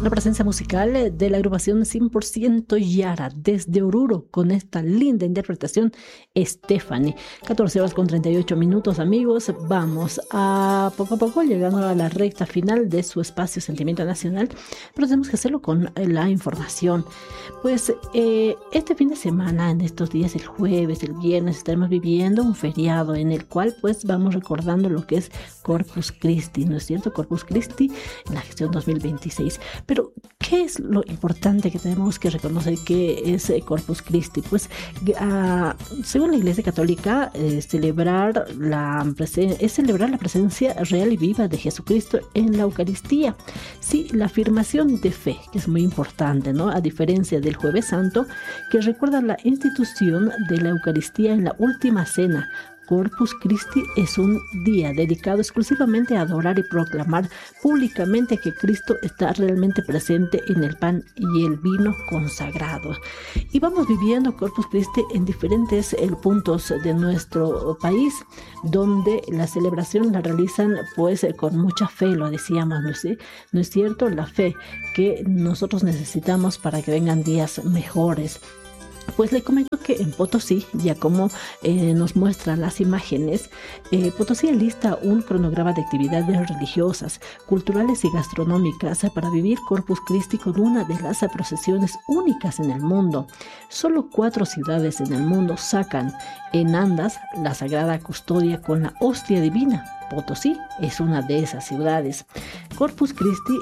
La presencia musical de la agrupación 100% Yara desde Oruro con esta linda interpretación Stephanie. 14 horas con 38 minutos, amigos. Vamos a poco llegando a la recta final de su espacio Sentimiento Nacional, pero tenemos que hacerlo con la información. Pues este fin de semana, en estos días, el jueves, el viernes, estaremos viviendo un feriado en el cual pues vamos recordando lo que es Corpus Christi, ¿no es cierto? Corpus Christi en la gestión 2026. Pero, ¿qué es lo importante que tenemos que reconocer que es Corpus Christi? Pues, según la Iglesia Católica, celebrar la presencia real y viva de Jesucristo en la Eucaristía. Sí, la afirmación de fe, que es muy importante, ¿no? A diferencia del Jueves Santo, que recuerda la institución de la Eucaristía en la última cena. Corpus Christi es un día dedicado exclusivamente a adorar y proclamar públicamente que Cristo está realmente presente en el pan y el vino consagrado. Y vamos viviendo Corpus Christi en diferentes puntos de nuestro país, donde la celebración la realizan pues con mucha fe, lo decíamos, ¿no es cierto? La fe que nosotros necesitamos para que vengan días mejores. Pues le comento que en Potosí, ya como nos muestran las imágenes, Potosí alista un cronograma de actividades religiosas, culturales y gastronómicas para vivir Corpus Christi con una de las procesiones únicas en el mundo. Solo 4 ciudades en el mundo sacan en andas la Sagrada Custodia con la hostia divina. Potosí es una de esas ciudades. Corpus Christi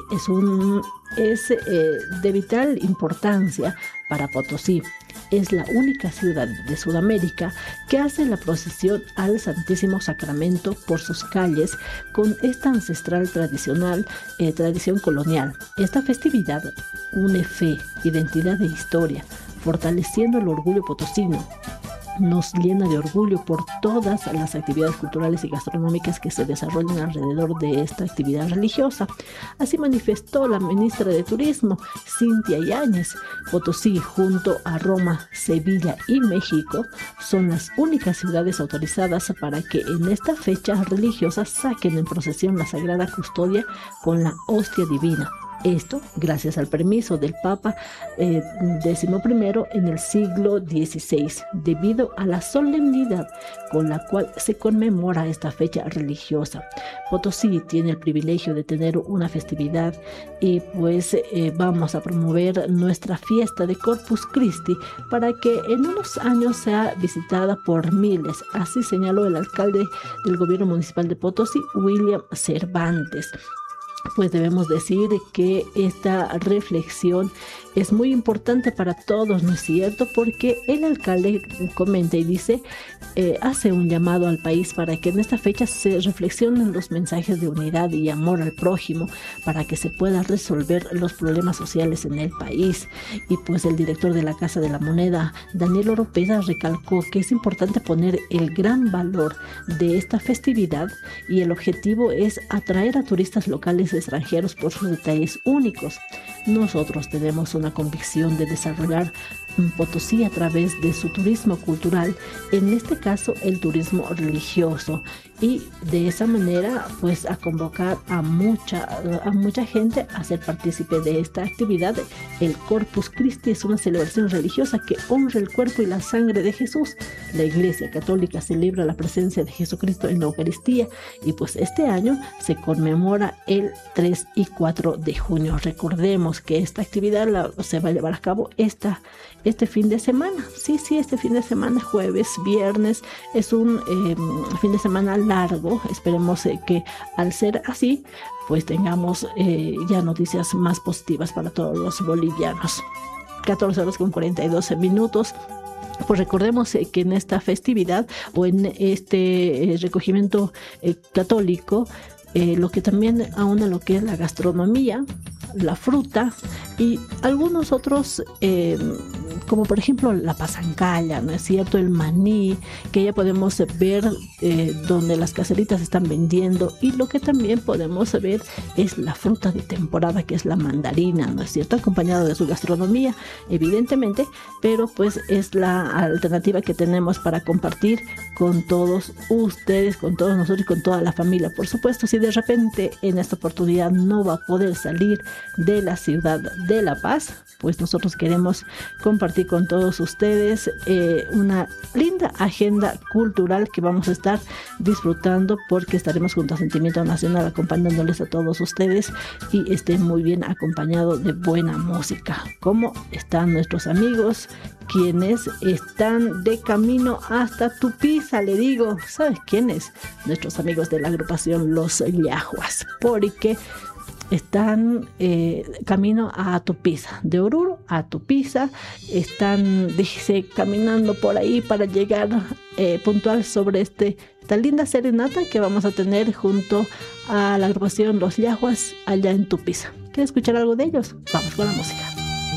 es de vital importancia para Potosí. Es la única ciudad de Sudamérica que hace la procesión al Santísimo Sacramento por sus calles con esta ancestral tradición colonial. Esta festividad une fe, identidad e historia, fortaleciendo el orgullo potosino. Nos llena de orgullo por todas las actividades culturales y gastronómicas que se desarrollan alrededor de esta actividad religiosa. Así manifestó la ministra de Turismo, Cintia Yáñez. Potosí, junto a Roma, Sevilla y México, son las únicas ciudades autorizadas para que en esta fecha religiosa saquen en procesión la Sagrada Custodia con la hostia divina. Esto gracias al permiso del Papa XI en el siglo XVI, debido a la solemnidad con la cual se conmemora esta fecha religiosa. Potosí tiene el privilegio de tener una festividad y pues vamos a promover nuestra fiesta de Corpus Christi para que en unos años sea visitada por miles. Así señaló el alcalde del gobierno municipal de Potosí, William Cervantes. Pues debemos decir que esta reflexión es muy importante para todos, ¿no es cierto? Porque el alcalde comenta y dice, hace un llamado al país para que en esta fecha se reflexionen los mensajes de unidad y amor al prójimo para que se puedan resolver los problemas sociales en el país. Y pues el director de la Casa de la Moneda, Daniel Oropeza, recalcó que es importante poner el gran valor de esta festividad y el objetivo es atraer a turistas locales y extranjeros por sus detalles únicos. Nosotros tenemos una convicción de desarrollar Potosí a través de su turismo cultural, en este caso el turismo religioso, y de esa manera pues a convocar a mucha gente a ser partícipe de esta actividad. El Corpus Christi es una celebración religiosa que honra el cuerpo y la sangre de Jesús. La Iglesia Católica celebra la presencia de Jesucristo en la Eucaristía y pues este año se conmemora el 3 y 4 de junio. Recordemos que esta actividad se va a llevar a cabo este fin de semana. Sí, este fin de semana, jueves, viernes, es un fin de semana largo. Esperemos que al ser así, pues tengamos ya noticias más positivas para todos los bolivianos. 14 horas con 42 minutos. Pues recordemos que en esta festividad o en este recogimiento católico, lo que también aúna lo que es la gastronomía, la fruta y algunos otros como por ejemplo la pasancalla, ¿no es cierto? El maní, que ya podemos ver donde las caseritas están vendiendo, y lo que también podemos ver es la fruta de temporada, que es la mandarina, ¿no es cierto? Acompañado de su gastronomía, evidentemente, pero pues es la alternativa que tenemos para compartir con todos ustedes, con todos nosotros y con toda la familia. Por supuesto, si de repente en esta oportunidad no va a poder salir de la ciudad de La Paz, pues nosotros queremos compartir con todos ustedes una linda agenda cultural que vamos a estar disfrutando, porque estaremos junto a Sentimiento Nacional acompañándoles a todos ustedes, y estén muy bien acompañados de buena música. ¿Cómo están nuestros amigos quienes están de camino hasta Tupiza? Le digo, ¿sabes quiénes? Nuestros amigos de la agrupación Los Yahuas, porque están camino a Tupiza, de Oruro a Tupiza. Están, dice, caminando por ahí para llegar puntual sobre esta linda serenata que vamos a tener junto a la agrupación Los Yahuas allá en Tupiza. ¿Quieres escuchar algo de ellos? Vamos con la música.